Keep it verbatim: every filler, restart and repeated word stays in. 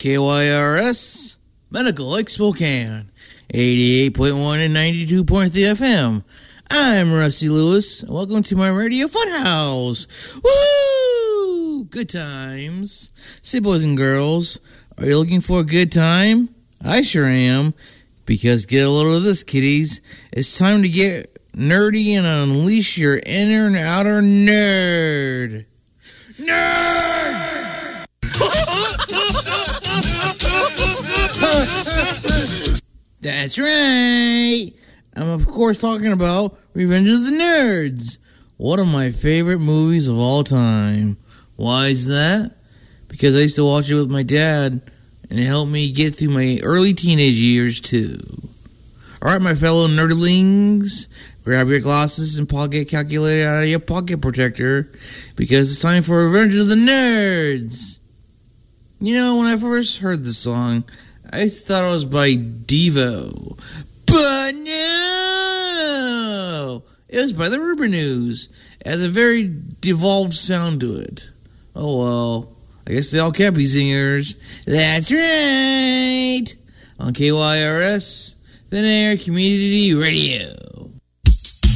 K Y R S, Medical Lake Spokane, eighty-eight point one and ninety-two point three F M. I'm Rusty Lewis. Welcome to my Radio Funhouse. Woo! Good times. Say, boys and girls, are you looking for a good time? I sure am. Because get a load of this, kiddies. It's time to get nerdy and unleash your inner and outer nerd. Nerd! That's right. I'm, of course, talking about Revenge of the Nerds. One of my favorite movies of all time. Why is that? Because I used to watch it with my dad, and it helped me get through my early teenage years, too. Alright, my fellow nerdlings, grab your glasses and pocket calculator out of your pocket protector, because it's time for Revenge of the Nerds. You know, when I first heard the song, I thought it was by Devo. But no! It was by the Rubbernews. It has a very devolved sound to it. Oh well, I guess they all can't be singers. That's right! On K Y R S, Thin Air Community Radio.